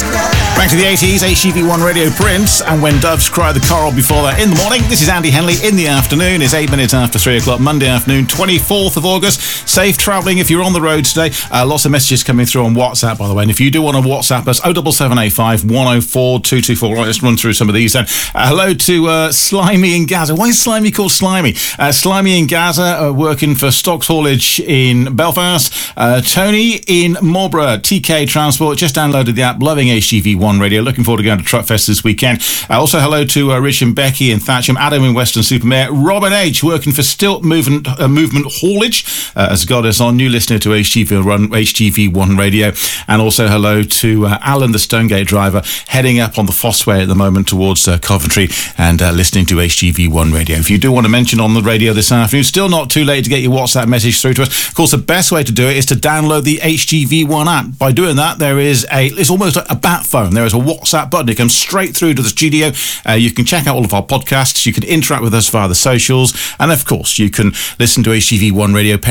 Back to the 80s, HGV1 Radio Prince, and When Doves Cry, the choral before that in the morning. This is Andy Henley in the afternoon. It's 8 minutes after 3 o'clock, Monday afternoon, 24th of August. Safe travelling if you're on the road today. Lots of messages coming through on WhatsApp, by the way. And if you do want to WhatsApp us, 07785 104 224. Right, let's run through some of these then. Hello to Slimy in Gaza. Why is Slimy called Slimy? Slimy in Gaza, working for Stocks Haulage in Belfast. Tony in Marlborough, TK Transport, just downloaded the app, loving HGV1 Radio. Looking forward to going to Truckfest this weekend. Also, hello to Rich and Becky in Thatcham, Adam in Western Supermare, Robin H working for Stilt Movement Haulage as got us on, new listener to HGV1 Radio. And also hello to Alan, the Stonegate driver, heading up on the Fossway at the moment towards Coventry and listening to HGV1 Radio. If you do want to mention on the radio this afternoon, still not too late to get your WhatsApp message through to us. Of course, the best way to do it is to download the HGV1 app. By doing that, it's almost like a bat phone. There is a WhatsApp button. It comes straight through to the studio. You can check out all of our podcasts. You can interact with us via the socials. And, of course, you can listen to HGV1 Radio